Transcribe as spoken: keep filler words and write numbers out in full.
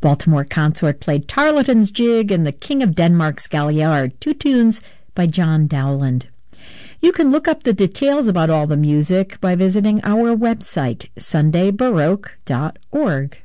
Baltimore Consort played Tarleton's Jig and the King of Denmark's Galliard, two tunes by John Dowland. You can look up the details about all the music by visiting our website, sunday baroque dot org.